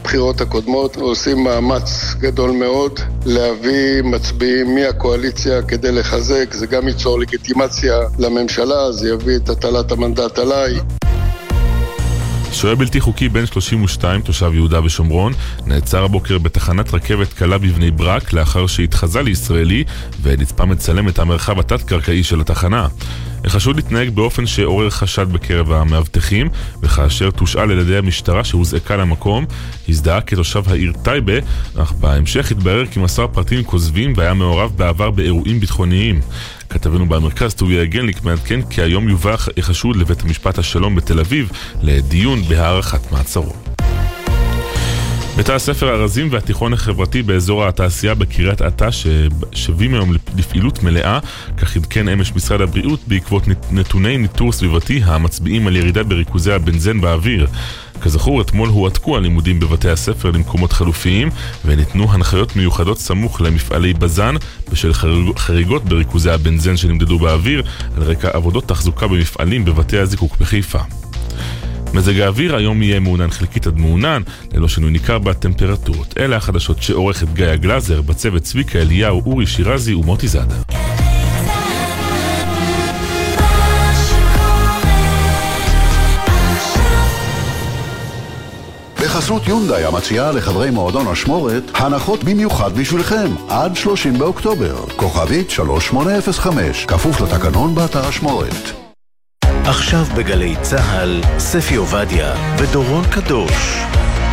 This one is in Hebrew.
בבחירות הקודמות, עושים מאמץ גדול מאוד להביא מצביעים מהקואליציה כדי לחזק, זה גם ייצור לגיטימציה לממשלה, זה יביא את הטלת המנדט עליי. שוהה בלתי חוקי בן 32, תושב יהודה ושומרון, נעצר הבוקר בתחנת רכבת קלה בבני ברק לאחר שהתחזה לישראלי ונצפה מצלם את המרחב התת-קרקעי של התחנה. החשוד התנהג באופן שעורר חשד בקרב המאבטחים, וכאשר תושאל על ידי המשטרה שהוזעקה למקום, הזדהה כתושב העיר טייבה, אך בהמשך התברר כי מסר פרטים כוזבים והיה מעורב בעבר באירועים ביטחוניים. כתבנו במרכז טוביה גנליק מעדכן כי היום יובא החשוד לבית המשפט השלום בתל אביב לדיון בהארכת מעצרו. בית הספר הרזים והתיכון החברתי באזור התעשייה בקריית אתא ששבים היום לפעילות מלאה, כך עדכן אמש משרד הבריאות בעקבות נתוני ניטור סביבתי המצביעים על ירידה בריכוזי הבנזן באוויר. כזכור, אתמול הועתקו הלימודים בבתי הספר למקומות חלופיים וניתנו הנחיות מיוחדות סמוך למפעלי בזן בשל חריגות בריכוזי הבנזן שנמדדו באוויר על רקע עבודות תחזוקה במפעלים בבתי הזיקוק בחיפה. מזג האוויר היום יהיה מעונן חלקית עד מעונן, ללא שינוי ניכר בטמפרטורות. אלה החדשות שעורכת גיא גלזר, בצוות צביקה אליהו, אורי שירזי ומוטי זאדה. בחסות יונדאי המציעה לחברי מועדון אשמורת הנחות במיוחד בשבילכם עד 30 באוקטובר. כוכבית 3805, כפוף לתקנון באתר אשמורת. עכשיו בגלי צהל, ספי עובדיה ודורון קדוש.